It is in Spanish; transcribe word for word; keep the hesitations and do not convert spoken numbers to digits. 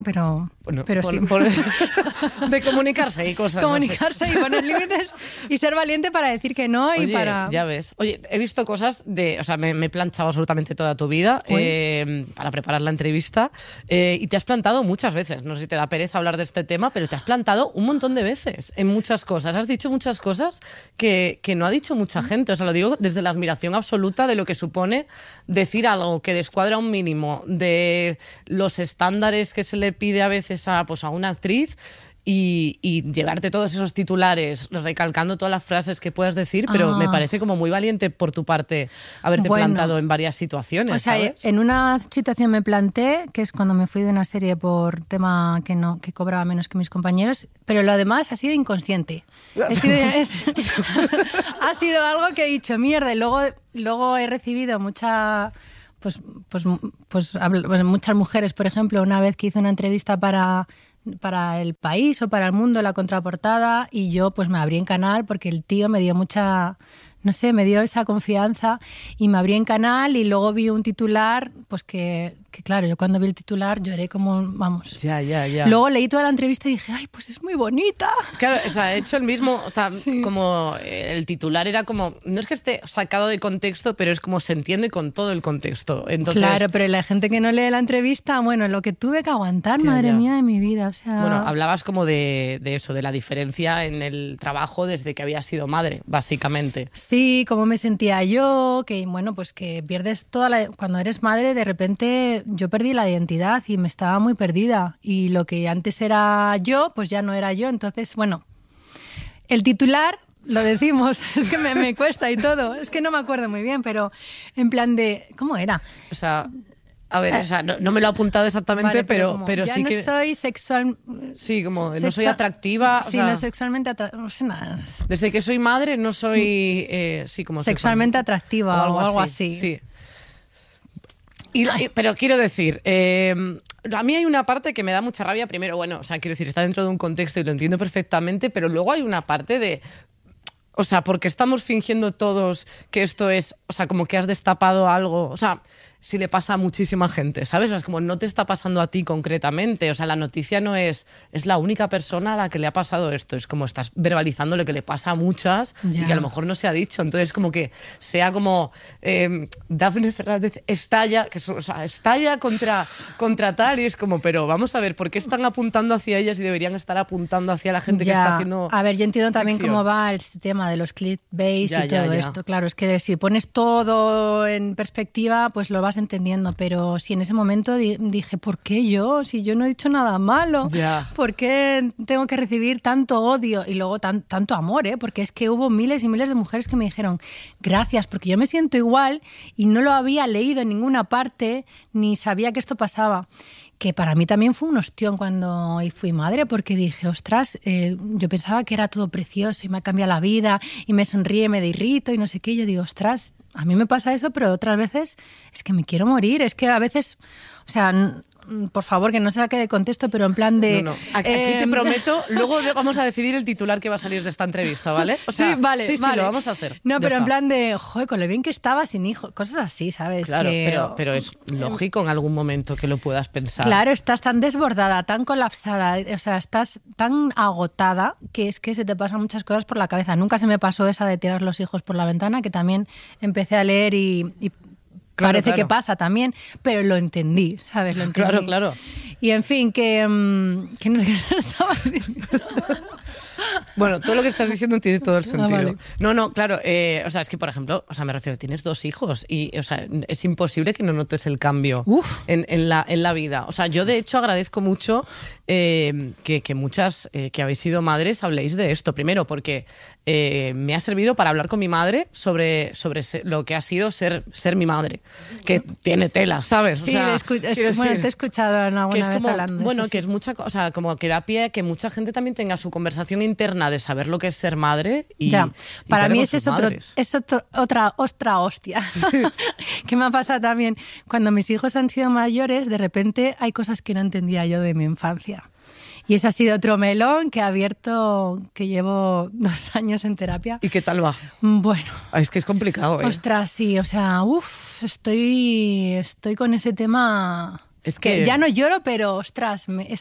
pero, bueno, pero por, sí. Por, de comunicarse y cosas. Comunicarse no sé. y poner límites y ser valiente para decir que no y Oye, para... ya ves. Oye, he visto cosas de... O sea, me, me he planchado absolutamente toda tu vida eh, para preparar la entrevista eh, y te has plantado muchas veces. No sé si te da pereza hablar de este tema, pero te has plantado un montón de veces en muchas cosas. Has dicho muchas cosas que, que no ha dicho mucha gente. O sea, lo digo desde la admiración absoluta de lo que supone decir algo que descuadra un mínimo de los estándares que se le pide a veces a, pues, a una actriz y, y llevarte todos esos titulares recalcando todas las frases que puedas decir, pero ah. me parece como muy valiente por tu parte haberte bueno, plantado en varias situaciones, o sea, ¿sabes? En una situación me planté, que es cuando me fui de una serie por tema que no que cobraba menos que mis compañeros, pero lo demás ha sido inconsciente. He sido, es, ha sido algo que he dicho, mierda, y luego, luego he recibido mucha... Pues, pues, pues, pues muchas mujeres, por ejemplo, una vez que hice una entrevista para, para El País o para El Mundo, la contraportada, y yo pues me abrí en canal porque el tío me dio mucha, no sé, me dio esa confianza y me abrí en canal y luego vi un titular, pues que, que claro, yo cuando vi el titular lloré como, vamos. Ya, ya, ya. Luego leí toda la entrevista y dije, ay, pues es muy bonita. Claro, o sea, he hecho el mismo, o sea, sí. como el titular era como, no es que esté sacado de contexto, pero es como se entiende con todo el contexto. Entonces, claro, pero la gente que no lee la entrevista, bueno, lo que tuve que aguantar, ya, madre ya. mía de mi vida, o sea... Bueno, hablabas como de, de eso, de la diferencia en el trabajo desde que habías sido madre, básicamente. Sí, cómo me sentía yo, que bueno, pues que pierdes toda la... Cuando eres madre, de repente yo perdí la identidad y me estaba muy perdida. Y lo que antes era yo, pues ya no era yo. Entonces, bueno, el titular, lo decimos, es que me, me cuesta y todo. Es que no me acuerdo muy bien, pero en plan de... ¿Cómo era? O sea... A ver, o sea, no, no me lo he apuntado exactamente, vale, pero, pero, pero ya sí no que... soy sexual... Sí, como sexual, no soy atractiva. Sí, o sea, no sexualmente atractiva. No sé nada. Desde que soy madre no soy... Eh, sí, como sexualmente atractiva o algo, o algo así. así. Sí. Y, y, pero quiero decir, eh, a mí hay una parte que me da mucha rabia. Primero, bueno, o sea, quiero decir, está dentro de un contexto y lo entiendo perfectamente, pero luego hay una parte de... O sea, porque estamos fingiendo todos que esto es... O sea, como que has destapado algo... O sea... si le pasa a muchísima gente, ¿sabes? O sea, es como no te está pasando a ti concretamente. O sea, la noticia no es... Es la única persona a la que le ha pasado esto. Es como estás verbalizando lo que le pasa a muchas ya. Y que a lo mejor no se ha dicho. Entonces, como que sea como... Eh, Dafne Fernández estalla, que, o sea, estalla contra, contra tal y es como, pero vamos a ver, ¿por qué están apuntando hacia ellas y deberían estar apuntando hacia la gente ya. que está haciendo... A ver, yo entiendo también ficción. Cómo va este tema de los clickbait ya, y todo ya, ya. esto. Claro, es que si pones todo en perspectiva, pues lo vas entendiendo, pero si en ese momento di- dije, ¿por qué yo? Si yo no he dicho nada malo, Ya. ¿por qué tengo que recibir tanto odio? Y luego tan, tanto amor, ¿eh? Porque es que hubo miles y miles de mujeres que me dijeron, gracias, porque yo me siento igual y no lo había leído en ninguna parte, ni sabía que esto pasaba. Que para mí también fue un ostión cuando fui madre, porque dije, ostras, eh, yo pensaba que era todo precioso y me ha cambiado la vida y me sonríe, me derrito y no sé qué. Yo digo, ostras, a mí me pasa eso, pero otras veces es que me quiero morir. Es que a veces, o sea, n- por favor, que no se saque de contexto, pero en plan de... No, no. Aquí, aquí eh, te prometo, luego vamos a decidir el titular que va a salir de esta entrevista, ¿vale? O sea, sí, vale, sí, sí, vale. lo vamos a hacer. No, Ya pero en está. plan de, joder, con lo bien que estaba sin hijos, cosas así, ¿sabes? Claro, que, pero, pero es lógico en algún momento que lo puedas pensar. Claro, estás tan desbordada, tan colapsada, o sea, estás tan agotada que es que se te pasan muchas cosas por la cabeza. Nunca se me pasó esa de tirar los hijos por la ventana, que también empecé a leer y, y Claro, parece claro. que pasa también, pero lo entendí, ¿sabes? Lo entendí. Claro, claro. Y en fin, que... Um, que no sé qué estaba diciendo. Bueno, todo lo que estás diciendo tiene todo el sentido. vale. No, no, claro. Eh, o sea, es que, por ejemplo, o sea, me refiero, tienes dos hijos y, o sea, es imposible que no notes el cambio en, en, la, en la vida. O sea, yo de hecho agradezco mucho eh, que, que muchas eh, que habéis sido madres habléis de esto. Primero, porque eh, me ha servido para hablar con mi madre sobre, sobre se- lo que ha sido ser, ser mi madre. Que tiene tela, ¿sabes? O Sí, sea, le escu- es- quiero bueno, decir, te he escuchado en alguna que es vez como, hablando de bueno, eso, que sí. es mucha cosa, o sea, como que da pie a que mucha gente también tenga su conversación interna de saber lo que es ser madre y, Ya. y Para tal mí con ese sus es, otro, madres. es otro, otra ostra hostia. Que me ha pasado también. Cuando mis hijos han sido mayores, de repente hay cosas que no entendía yo de mi infancia. Y eso ha sido otro melón que ha abierto, que llevo dos años en terapia. ¿Y qué tal va? Bueno. Ah, es que es complicado, ¿eh? Ostras, sí, o sea, uff, estoy, estoy con ese tema Es que... que ya no lloro, pero ostras, me,